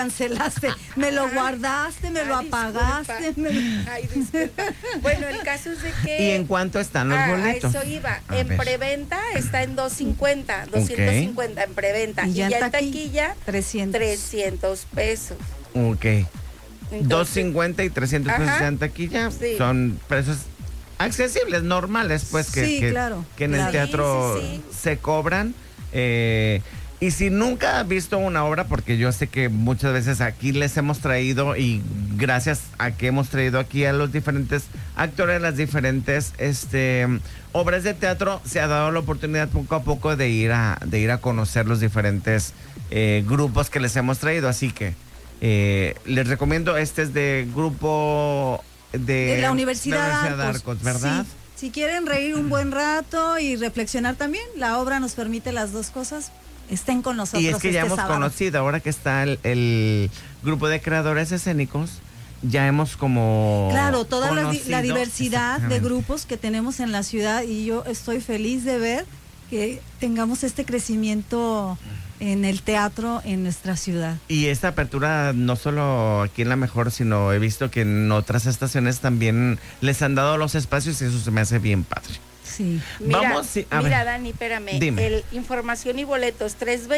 cancelaste, me lo guardaste, me lo apagaste. Ay, disculpa. Bueno, el caso es de que... ¿Y en cuánto están los boletos? A eso iba. A En ver. preventa está en 250 en preventa. Y ya en taquilla, 300 pesos. Ok. Entonces, 250 y 300 pesos ajá, en taquilla. sí. Son precios accesibles, normales, pues, Sí, claro, que en claro. el teatro Sí. se cobran. Y si nunca has visto una obra, porque yo sé que muchas veces aquí les hemos traído, y gracias a que hemos traído aquí a los diferentes actores, las diferentes obras de teatro, se ha dado la oportunidad poco a poco de ir a conocer los diferentes grupos que les hemos traído. Así que les recomiendo, este es de grupo de la Universidad Arcos, ¿verdad? Sí. Si quieren reír un buen rato y reflexionar también, la obra nos permite las dos cosas. Estén con nosotros. Y es que ya hemos sábado. conocido, ahora que está el grupo de creadores escénicos, ya hemos como Claro, toda la conocido, diversidad de exactamente, grupos que tenemos en la ciudad, y yo estoy feliz de ver que tengamos este crecimiento en el teatro en nuestra ciudad. Y esta apertura no solo aquí en La Mejor, sino he visto que en otras estaciones también les han dado los espacios, y eso se me hace bien padre. Sí. Mira, Vamos, sí, a mira ver. Dani, espérame. Dime. Información y boletos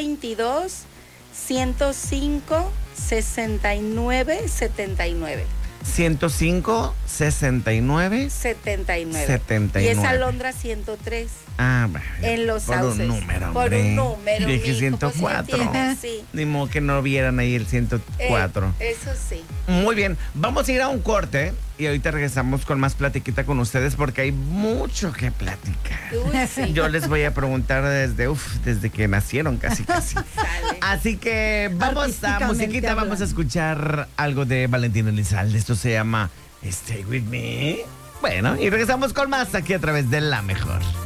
322-105-69-79. 105, 69, 79. 79. Y es Alondra 103. Ah, bueno, En Los por Sauces. un número, Por hombre. un número. Dije mijo, 104. Pues, ¿me entiendes? Sí. Ni modo que no vieran ahí el 104. Eso sí. Muy bien, vamos a ir a un corte y ahorita regresamos con más platiquita con ustedes, porque hay mucho que platicar. Uy, sí. Yo les voy a preguntar desde que nacieron casi. Sale. Así que vamos a Artísticamente musiquita, vamos a hablando. escuchar algo de Valentín Elizalde. Esto se llama Stay With Me. Bueno, y regresamos con más aquí a través de La Mejor.